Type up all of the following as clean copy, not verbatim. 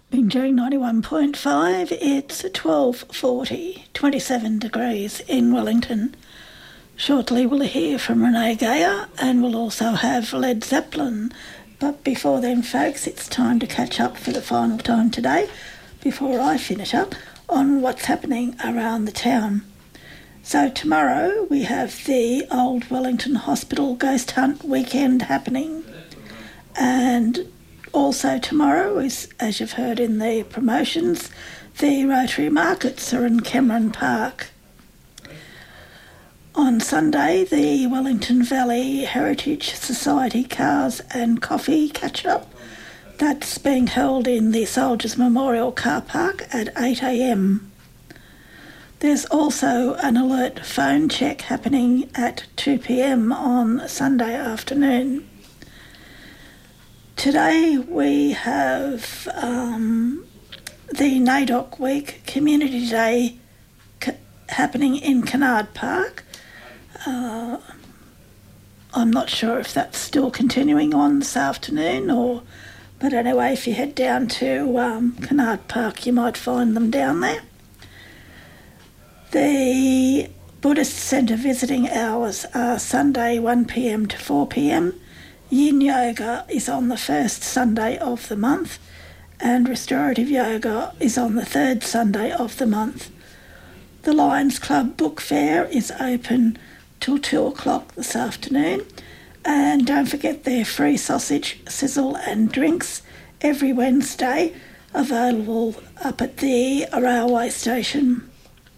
Binjai 91.5, it's 12:40, 27 degrees in Wellington. Shortly we'll hear from Renee Geyer and we'll also have Led Zeppelin. But before then, folks, it's time to catch up for the final time today, before I finish up, on what's happening around the town. So tomorrow we have the Old Wellington Hospital Ghost Hunt weekend happening. And also tomorrow is, as you've heard in the promotions, the Rotary Markets are in Cameron Park. On Sunday, the Wellington Valley Heritage Society Cars and Coffee Catch-Up. That's being held in the Soldiers Memorial Car Park at 8 a.m. There's also an alert phone check happening at 2 p.m. on Sunday afternoon. Today we have the NAIDOC Week Community Day happening in Kennard Park. I'm not sure if that's still continuing on this afternoon, but anyway, if you head down to Kennard Park, you might find them down there. The Buddhist Centre visiting hours are Sunday 1 p.m. to 4 p.m. Yin Yoga is on the first Sunday of the month, and Restorative Yoga is on the third Sunday of the month. The Lions Club Book Fair is open till 2 o'clock this afternoon, and don't forget their free sausage, sizzle and drinks every Wednesday, available up at the railway station.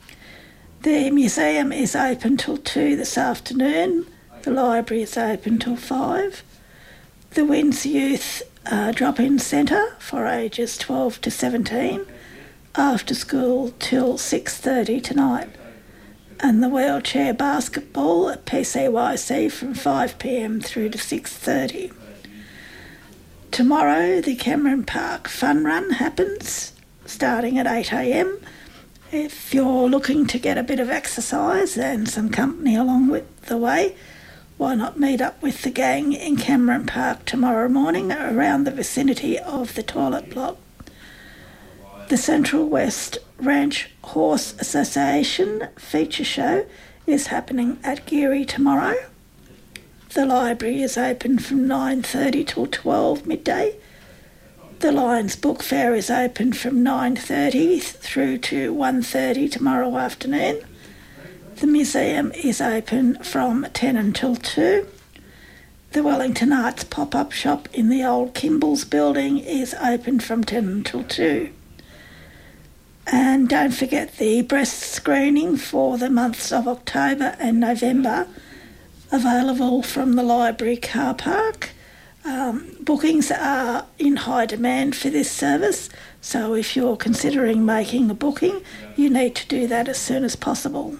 The museum is open till 2 this afternoon. The library is open till 5. The Winds Youth Drop-In Centre for ages 12 to 17, after school till 6:30 tonight. And the wheelchair basketball at PCYC from 5 p.m. through to 6:30. Tomorrow the Cameron Park Fun Run happens, starting at 8 a.m. If you're looking to get a bit of exercise and some company along with the way, why not meet up with the gang in Cameron Park tomorrow morning around the vicinity of the toilet block. The Central West Ranch Horse Association feature show is happening at Geary tomorrow. The library is open from 9:30 till 12 midday. The Lions Book Fair is open from 9:30 through to 1:30 tomorrow afternoon. The museum is open from 10 until 2. The Wellington Arts pop-up shop in the old Kimball's building is open from 10 until 2. And don't forget the breast screening for the months of October and November, available from the library car park. Bookings are in high demand for this service, so if you're considering making a booking, you need to do that as soon as possible.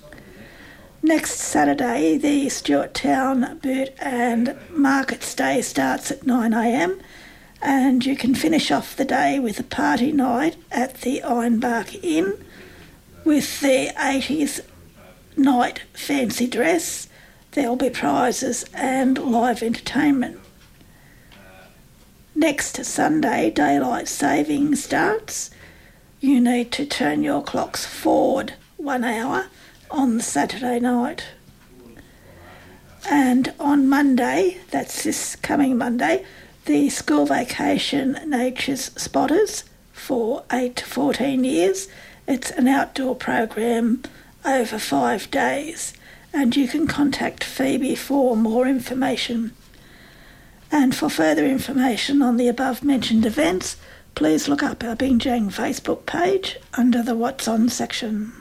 Next Saturday, the Stuart Town Boot and Markets Day starts at 9 a.m, and you can finish off the day with a party night at the Ironbark Inn with the 80s night fancy dress. There'll be prizes and live entertainment. Next Sunday, daylight saving starts. You need to turn your clocks forward 1 hour on the Saturday night. And on Monday, that's this coming Monday, the School Vacation Nature's Spotters for 8 to 14 years. It's an outdoor program over 5 days, and you can contact Phoebe for more information. And for further information on the above mentioned events, please look up our Binjang Facebook page under the What's On section.